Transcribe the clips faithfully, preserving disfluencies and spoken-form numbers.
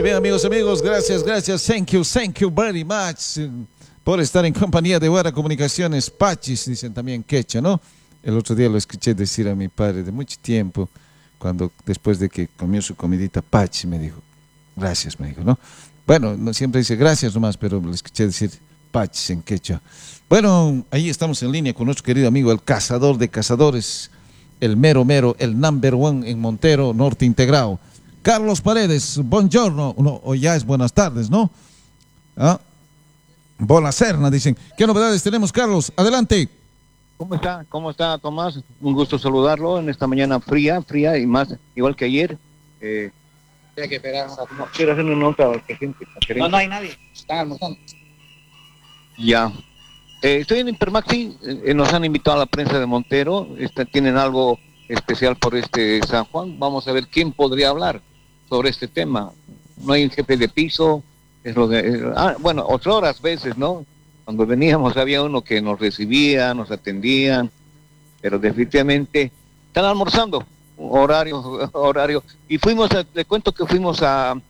Bien, amigos, amigos, gracias, gracias, thank you, thank you very much eh, por estar en compañía de Guara Comunicaciones, Pachis, dicen también quecha, ¿no? El otro día lo escuché decir a mi padre de mucho tiempo, cuando después de que comió su comidita, Pachis me dijo, gracias, me dijo, ¿no? Bueno, no siempre dice gracias nomás, pero lo escuché decir Pachis en quechua. Bueno, ahí estamos en línea con nuestro querido amigo, el cazador de cazadores, el mero mero, el number one en Montero, Norte Integrado. Carlos Paredes, buongiorno, no, o ya es buenas tardes, ¿no? ¿Ah? Buonasera, dicen. ¿Qué novedades tenemos, Carlos? Adelante. ¿Cómo está? ¿Cómo está, Tomás? Un gusto saludarlo en esta mañana fría, fría y más, igual que ayer. Eh, Tiene que esperar. no, quiero hacer una nota a la gente. No, no hay nadie. Están almorzando. Ya. Eh, estoy en Intermaxi, eh, nos han invitado a la prensa de Montero, este, tienen algo especial por este San Juan. Vamos a ver quién podría hablar sobre este tema. No hay un jefe de piso, es lo de, eh, ah, bueno, otras horas veces, ¿no? Cuando veníamos había uno que nos recibía, nos atendían, pero definitivamente están almorzando, horario, horario. Y fuimos, a, le cuento que fuimos a, a,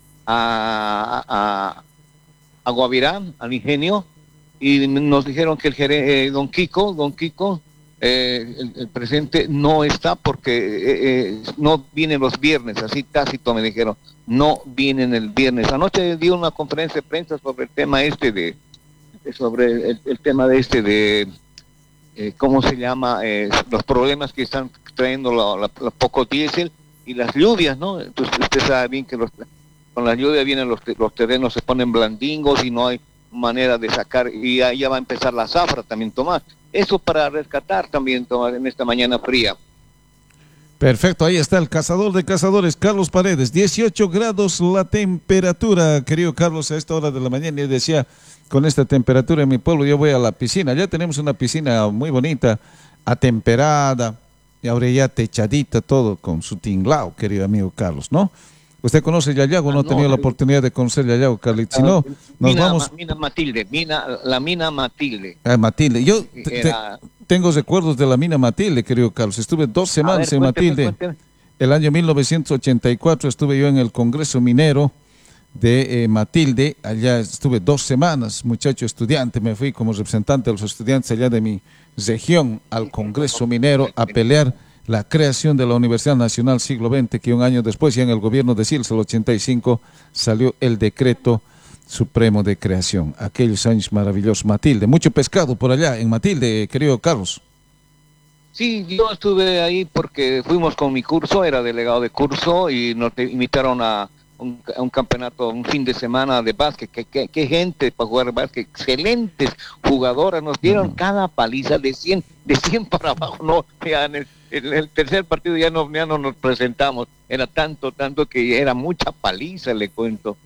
a, a Guavirá, al ingenio, y nos dijeron que el gerente, eh, don Kiko, don Kiko, eh, el, el presidente no está porque eh, eh, no viene los viernes, así tácito me dijeron, no vienen el viernes. Anoche dio una conferencia de prensa sobre el tema este de, de sobre el, el tema de este de, eh, ¿cómo se llama? Eh, los problemas que están trayendo la, la, la poco diésel y las lluvias, ¿no? Entonces usted sabe bien que los, con las lluvias vienen los, los terrenos, se ponen blandingos y no hay manera de sacar, y ya, ya va a empezar la zafra también, Tomás. Eso para rescatar también, Tomás, en esta mañana fría. Perfecto, ahí está el cazador de cazadores, Carlos Paredes. dieciocho grados la temperatura, querido Carlos, a esta hora de la mañana. Y decía, con esta temperatura en mi pueblo yo voy a la piscina. Ya tenemos una piscina muy bonita, atemperada, y ahora ya techadita, todo con su tinglao, querido amigo Carlos, ¿no? ¿Usted conoce Yayago? ¿No ha tenido la oportunidad de conocer Yayago, Carlitos? Si no, nos mina, vamos... Mina Matilde, mina, la mina Matilde. Ah, Matilde. Yo te, Era... te, tengo recuerdos de la mina Matilde, querido Carlos. Estuve dos semanas ver, en cuénteme, Matilde. Cuénteme. El año mil novecientos ochenta y cuatro estuve yo en el Congreso Minero de eh, Matilde. Allá estuve dos semanas, muchacho estudiante. Me fui como representante de los estudiantes allá de mi región al Congreso Minero a pelear la creación de la Universidad Nacional Siglo veinte, que un año después, ya en el gobierno de Siles, el ochenta y cinco, salió el decreto supremo de creación. Aquellos años maravillosos. Matilde, mucho pescado por allá en Matilde, querido Carlos. Sí, yo estuve ahí porque fuimos con mi curso, era delegado de curso, y nos invitaron a un, a un campeonato, un fin de semana de básquet. Qué, qué, qué gente para jugar básquet, excelentes jugadoras, nos dieron uh-huh. cada paliza de cien, de cien para abajo, no, ya en el, en el tercer partido ya no, ya no nos presentamos, era tanto, tanto que era mucha paliza, le cuento.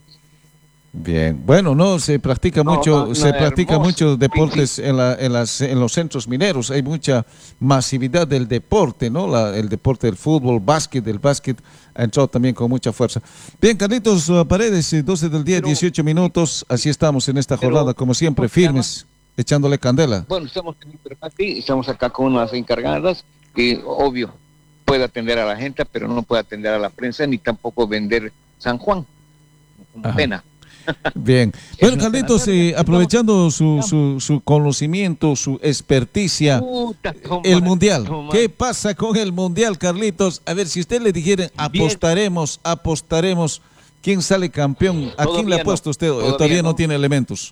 Bien, bueno, no, se practica no, mucho, no, se practica muchos deportes sí, sí. En, la, en, las, en los centros mineros, hay mucha masividad del deporte, ¿no? La, el deporte del fútbol, básquet, el básquet ha entrado también con mucha fuerza. Bien, Carlitos Paredes, doce del día, pero, dieciocho minutos, así estamos en esta jornada, pero, como siempre, firmes, echándole candela. Bueno, estamos en Interpati, estamos acá con unas encargadas que, obvio, puede atender a la gente, pero no puede atender a la prensa, ni tampoco vender San Juan, una pena. Bien, bueno, Carlitos, eh, aprovechando su, su, su conocimiento, su experticia, Puta, toma, el Mundial, toma. ¿Qué pasa con el Mundial, Carlitos? A ver, si usted le dijera, apostaremos, apostaremos, ¿quién sale campeón? ¿A quién le ha puesto no, usted? Todavía, todavía no, no tiene elementos.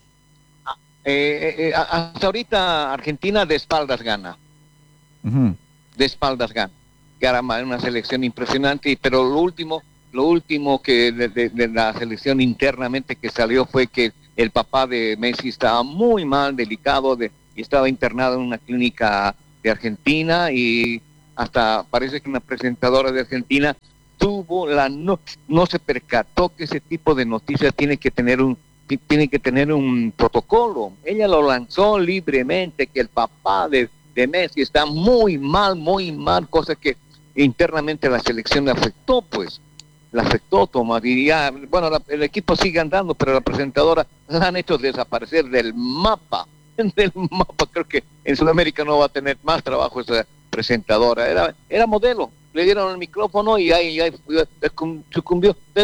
Eh, eh, hasta ahorita Argentina de espaldas gana, uh-huh. de espaldas gana, caramba, una selección impresionante, pero lo último... Lo último que de, de, de la selección internamente que salió fue que el papá de Messi estaba muy mal, delicado, de, y estaba internado en una clínica de Argentina, y hasta parece que una presentadora de Argentina tuvo la no, no se percató que ese tipo de noticias tiene que tener un tiene que tener un protocolo. Ella lo lanzó libremente, que el papá de, de Messi está muy mal, muy mal, cosa que internamente la selección le afectó, pues. La afectó, Tomás, y ya, bueno, la, el equipo sigue andando, pero la presentadora la han hecho desaparecer del mapa, del mapa. Creo que en Sudamérica no va a tener más trabajo esa presentadora. Era, era modelo, le dieron el micrófono y ahí, ahí sucumbió, pero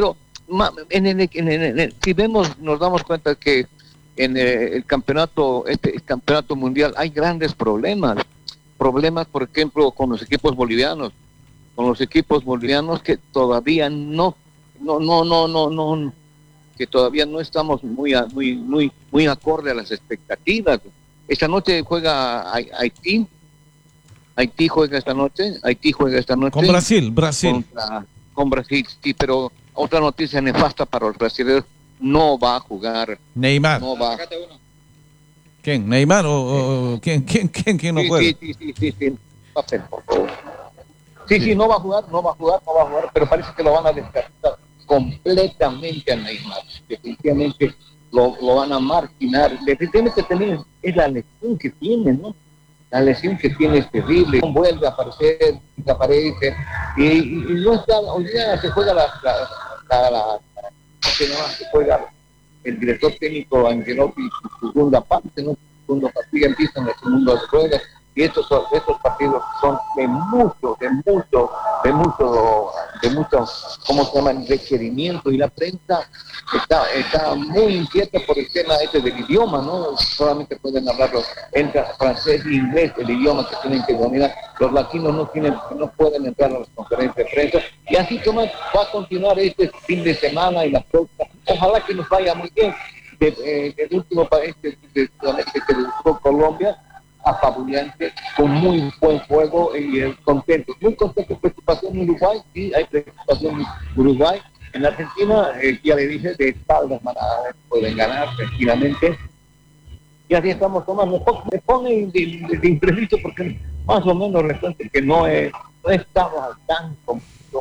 en el, en el, en el, si vemos, nos damos cuenta que en el, el campeonato, este el campeonato mundial hay grandes problemas, problemas, por ejemplo, con los equipos bolivianos, con los equipos bolivianos que todavía no, no, no, no, no, no, que todavía no estamos muy, muy, muy, muy acorde a las expectativas. Esta noche juega Haití, Haití juega esta noche, Haití juega esta noche. Con Brasil, Brasil. Contra, con Brasil, sí, pero otra noticia nefasta para los brasileños, no va a jugar. Neymar. No va. ¿Quién? ¿Neymar o, o quién, quién, quién, quién no sí, juega? Sí, sí, sí, sí, sí. Papel, por favor. Sí, sí, sí, no va a jugar, no va a jugar, no va a jugar, pero parece que lo van a descartar completamente a Neymar. Definitivamente lo, lo van a marginar. Definitivamente también es la lesión que tiene, ¿no? La lesión que tiene es terrible. Vuelve a aparecer, desaparece, y, y, y no está, hoy día se juega la, la, la, la, la se, llama, se juega el director técnico Angelotti su segunda parte, ¿no? Segundo partido empieza en la segunda rueda, y estos, estos partidos son de mucho, de mucho, de mucho, de mucho, ¿cómo se llama? Requerimiento, y la prensa está, está muy inquieta por el tema este del idioma, ¿no? Solamente pueden hablarlo entre francés e inglés, el idioma que tienen que dominar. Los latinos no tienen, no pueden entrar a las conferencias de prensa, y así como va a continuar este fin de semana y la próxima. Ojalá que nos vaya muy bien. De, eh, el último país de, de, de, que debutó Colombia, apabullante, con muy buen juego y eh, contento, muy contento. Preocupación en Uruguay, sí, hay preocupación en Uruguay. En Argentina, eh, ya le dije, de espaldas pueden ganar tranquilamente. Y así estamos tomando. Me pone de, de, de imprevisto porque más o menos resulta que no, es, no estamos al tanto.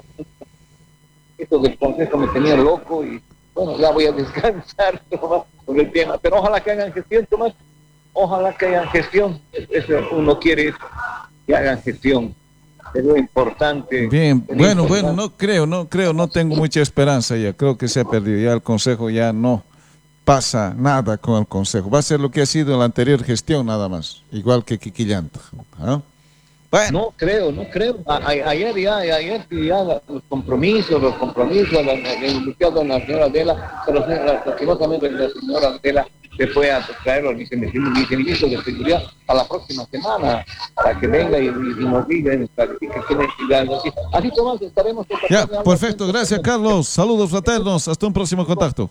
Esto del consejo me tenía loco y bueno, ya voy a descansar Tomás, sobre el tema. Pero ojalá que hagan gestión, Tomás. Ojalá que hagan gestión. Eso uno quiere que hagan gestión. Es lo importante. Bien, es bueno, importante. bueno, no creo, no creo, no tengo mucha esperanza ya. Creo que se ha perdido. Ya el Consejo ya no pasa nada con el Consejo. Va a ser lo que ha sido en la anterior gestión nada más. Igual que Quiquillanta. ¿Ah? Bueno. No creo, no creo. A, a, ayer ya, ayer ya los compromisos, los compromisos, el iniciado de la señora Adela, pero lastimosamente la señora Adela se fue a traer al viceministro de Seguridad a la próxima semana para que venga y, y, y nos diga y clarifique quién es. Así, así Tomás, estaremos. Ya, perfecto. Gracias, Carlos. Saludos fraternos. Hasta un próximo contacto.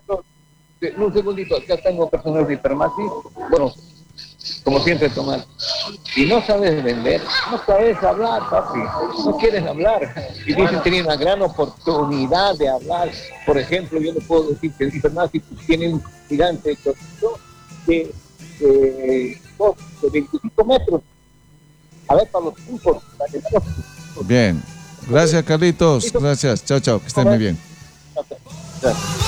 Un segundito, acá tengo personal de Hipermati. Bueno, como siempre, Tomás, si no sabes vender, no sabes hablar, papi, no quieres hablar. Y dicen que tienen una gran oportunidad de hablar. Por ejemplo, yo le puedo decir que Hipermati tiene un gigante de, de, de veinticinco metros. A ver, para los puntos. Bien. Gracias, Carlitos. Gracias. Chao, chao. Que estén muy bien. Gracias.